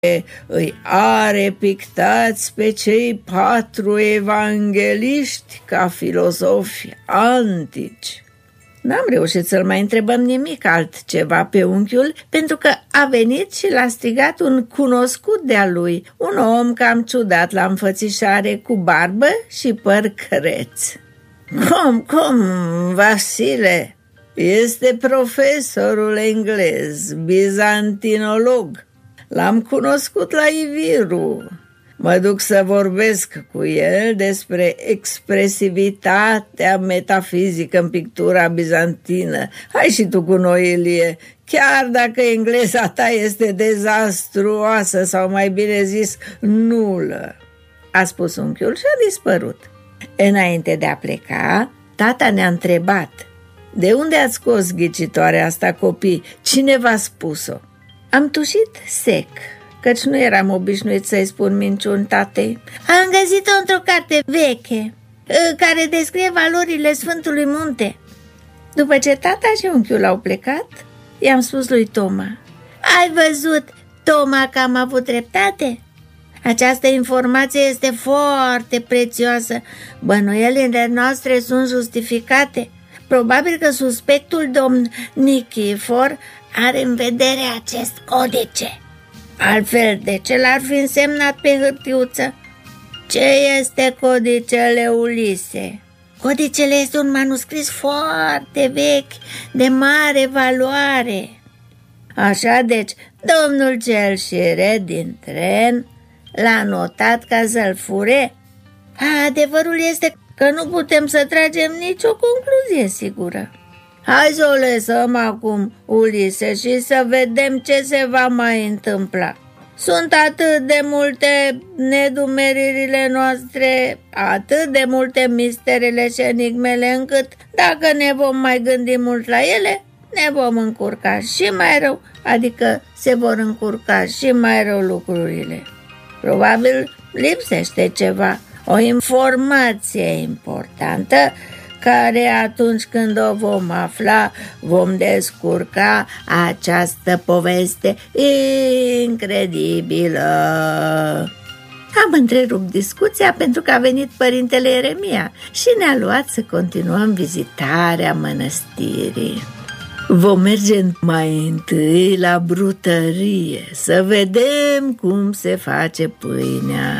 îi are pictați pe cei 4 evangeliști ca filozofi antici. N-am reușit să-l mai întrebăm nimic altceva pe unchiul, pentru că a venit și l-a strigat un cunoscut de-a lui, un om cam ciudat la înfățișare, cu barbă și păr creț. Cum, Vasile? Este profesorul englez, bizantinolog. L-am cunoscut la Iviru. Mă duc să vorbesc cu el despre expresivitatea metafizică în pictura bizantină. Hai și tu cu noi, Ilie, chiar dacă engleza ta este dezastruoasă sau mai bine zis nulă, a spus unchiul și a dispărut. Înainte de a pleca, tata ne-a întrebat: de unde ați scos ghicitoarea asta, copii? Cine v-a spus-o? Am tușit sec, căci nu eram obișnuit să-i spun minciuni tatei. Am găsit-o într-o carte veche care descrie valorile Sfântului Munte. După ce tata și unchiul au plecat, i-am spus lui Toma: ai văzut, Toma, că am avut dreptate? Această informație este foarte prețioasă. Bănuielile noastre sunt justificate. Probabil că suspectul domn Nichifor are în vedere acest codice. Altfel, de ce l-ar fi însemnat pe hârtiuță? Ce este codicele, Ulise? Codicele este un manuscris foarte vechi, de mare valoare. Așa, deci, domnul cel șire din tren l-a notat ca să-l fure? Adevărul este că nu putem să tragem nicio concluzie sigură. Hai să o lăsăm acum, Ulise, și să vedem ce se va mai întâmpla. Sunt atât de multe nedumeririle noastre, atât de multe misterele și enigmele, încât dacă ne vom mai gândi mult la ele, ne vom încurca și mai rău, adică se vor încurca și mai rău lucrurile. Probabil lipsește ceva, o informație importantă, care atunci când o vom afla, vom descurca această poveste incredibilă. Am întrerupt discuția pentru că a venit părintele Ieremia și ne-a luat să continuăm vizitarea mănăstirii. Vom merge mai întâi la brutărie să vedem cum se face pâinea.